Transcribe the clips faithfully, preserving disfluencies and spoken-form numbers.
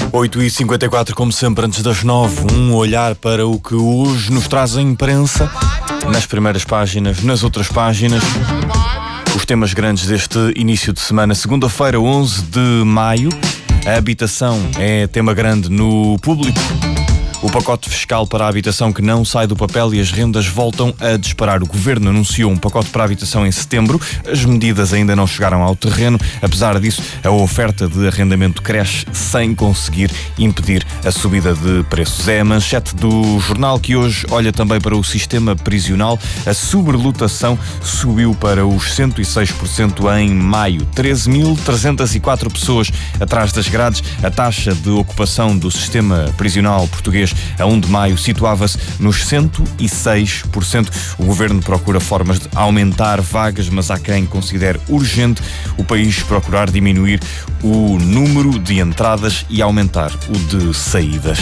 oito e cinquenta e quatro, como sempre, antes das nove, um olhar para o que hoje nos traz a imprensa, nas primeiras páginas, nas outras páginas, os temas grandes deste início de semana. Segunda-feira, onze de maio, a habitação é tema grande no Público. O pacote fiscal para a habitação que não sai do papel e as rendas voltam a disparar. O Governo anunciou um pacote para a habitação em setembro. As medidas ainda não chegaram ao terreno. Apesar disso, a oferta de arrendamento cresce sem conseguir impedir a subida de preços. É a manchete do jornal, que hoje olha também para o sistema prisional. A sobrelotação subiu para os cento e seis por cento em maio. treze mil trezentas e quatro pessoas atrás das grades. A taxa de ocupação do sistema prisional português a um de maio situava-se nos cento e seis por cento. O Governo procura formas de aumentar vagas, mas há quem considere urgente o país procurar diminuir o número de entradas e aumentar o de saídas.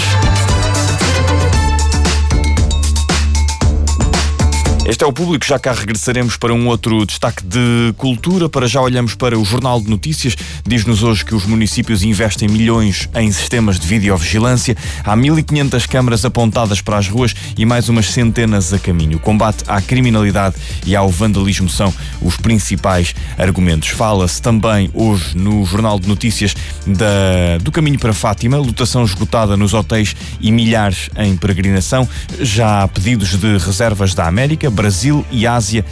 Este é o Público, já cá regressaremos para um outro destaque de cultura. Para já olhamos para o Jornal de Notícias. Diz-nos hoje que os municípios investem milhões em sistemas de videovigilância. Há mil e quinhentas câmaras apontadas para as ruas e mais umas centenas a caminho. O combate à criminalidade e ao vandalismo são os principais argumentos. Fala-se também hoje no Jornal de Notícias da, do Caminho para Fátima. Lotação esgotada nos hotéis e milhares em peregrinação. Já há pedidos de reservas da América, Brasil e Ásia